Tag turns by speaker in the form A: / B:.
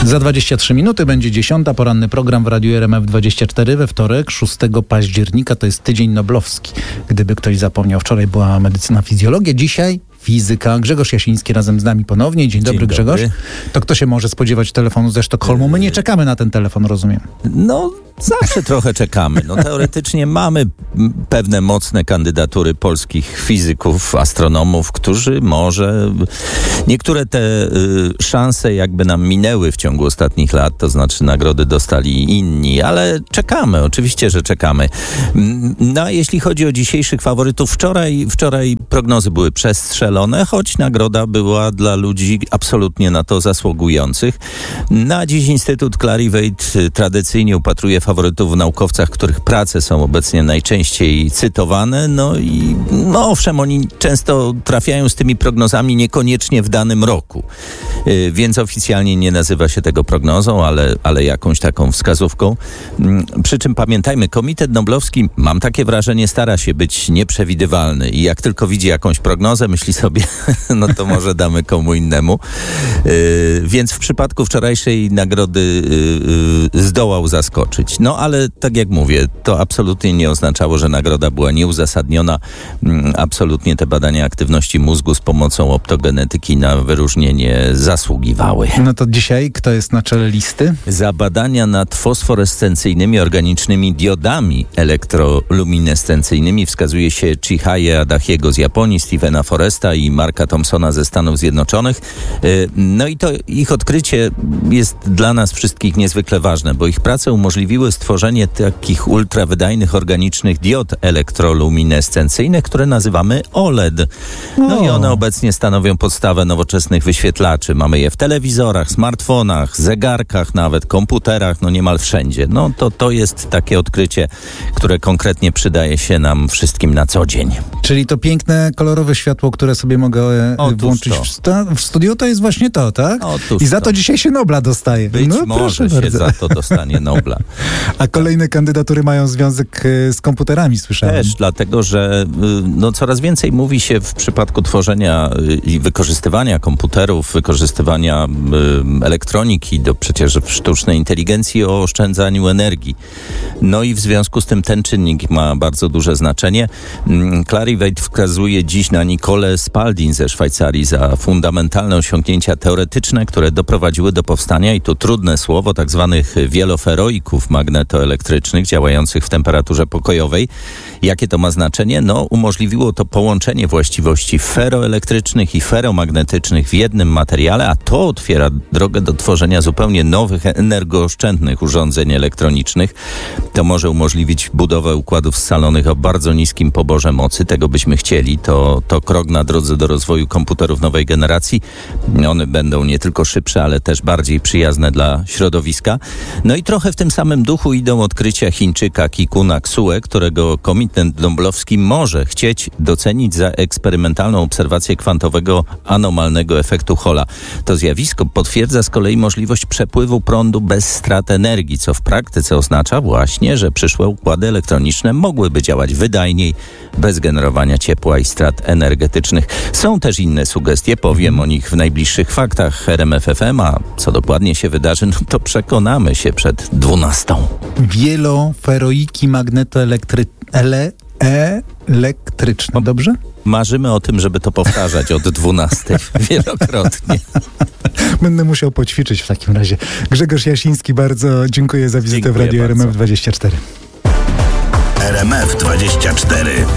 A: Za 23 minuty będzie 10. Poranny program w Radiu RMF24 we wtorek, 6 października. To jest tydzień noblowski. Gdyby ktoś zapomniał, wczoraj była medycyna, fizjologia, dzisiaj fizyka. Grzegorz Jasiński razem z nami ponownie. Dzień dobry, Grzegorz. To kto się może spodziewać telefonu ze Sztokholmu? My nie czekamy na ten telefon, rozumiem.
B: No, zawsze trochę czekamy. No, teoretycznie mamy pewne mocne kandydatury polskich fizyków, astronomów, którzy może... Niektóre te szanse jakby nam minęły w ciągu ostatnich lat, to znaczy nagrody dostali inni, ale czekamy, oczywiście, że czekamy. No, a jeśli chodzi o dzisiejszych faworytów, wczoraj prognozy były przestrzelone, choć nagroda była dla ludzi absolutnie na to zasługujących. Na dziś Instytut Clarivate tradycyjnie upatruje faworytów w naukowcach, których prace są obecnie najczęściej cytowane. No i owszem, oni często trafiają z tymi prognozami niekoniecznie w danym roku. Więc oficjalnie nie nazywa się tego prognozą, ale jakąś taką wskazówką. Przy czym pamiętajmy, Komitet Noblowski, mam takie wrażenie, stara się być nieprzewidywalny i jak tylko widzi jakąś prognozę, myśli sobie, no to może damy komu innemu. Więc w przypadku wczorajszej nagrody zdołał zaskoczyć. No ale tak jak mówię, to absolutnie nie oznaczało, że nagroda była nieuzasadniona. Absolutnie te badania aktywności mózgu z pomocą optogenetyki na wyróżnienie zasługiwały.
A: No to dzisiaj kto jest na czele listy?
B: Za badania nad fosforescencyjnymi organicznymi diodami elektroluminescencyjnymi wskazuje się Chihaye Adachiego z Japonii, Stephena Foresta i Marka Thompsona ze Stanów Zjednoczonych. No i to ich odkrycie jest dla nas wszystkich niezwykle ważne, bo ich prace umożliwiły stworzenie takich ultrawydajnych organicznych diod elektroluminescencyjnych, które nazywamy OLED. No i one obecnie stanowią podstawę nowoczesnych wyświetlaczy. Mamy je w telewizorach, smartfonach, zegarkach, nawet komputerach, no niemal wszędzie. No to jest takie odkrycie, które konkretnie przydaje się nam wszystkim na co dzień.
A: Czyli to piękne, kolorowe światło, które sobie mogę włączyć w studiu, to jest właśnie to, tak? I za to dzisiaj się Nobla dostaje.
B: Być może się za to dostanie Nobla.
A: A kolejne kandydatury mają związek z komputerami, słyszałem.
B: Też, dlatego, że coraz więcej mówi się w przypadku tworzenia i wykorzystywania komputerów, wykorzystywania elektroniki do przecież sztucznej inteligencji o oszczędzaniu energii. No i w związku z tym ten czynnik ma bardzo duże znaczenie. Clarivate wskazuje dziś na Nicolę Spalding ze Szwajcarii za fundamentalne osiągnięcia teoretyczne, które doprowadziły do powstania, i tu trudne słowo, tak zwanych wieloferoików magnetoelektrycznych działających w temperaturze pokojowej. Jakie to ma znaczenie? No, umożliwiło to połączenie właściwości feroelektrycznych i feromagnetycznych w jednym materiale, a to otwiera drogę do tworzenia zupełnie nowych, energooszczędnych urządzeń elektronicznych. To może umożliwić budowę układów scalonych o bardzo niskim poborze mocy. Tego byśmy chcieli. To krok na drodze do rozwoju komputerów nowej generacji. One będą nie tylko szybsze, ale też bardziej przyjazne dla środowiska. No i trochę w tym samym duchu idą odkrycia Chińczyka Kikuna Ksue, którego Komitet Noblowski może chcieć docenić za eksperymentalną obserwację kwantowego anomalnego efektu Halla. To zjawisko potwierdza z kolei możliwość przepływu prądu bez strat energii, co w praktyce oznacza właśnie, że przyszłe układy elektroniczne mogłyby działać wydajniej, bez generowania ciepła i strat energetycznych. Są też inne sugestie, powiem o nich w najbliższych faktach RMF FM, a co dokładnie się wydarzy, no to przekonamy się przed 12.
A: Wieloferoiki magnetoelektryczne, dobrze?
B: Marzymy o tym, żeby to powtarzać od 12 wielokrotnie.
A: Będę musiał poćwiczyć w takim razie. Grzegorz Jasiński, bardzo dziękuję za wizytę w Radiu RMF24.
C: RMF24.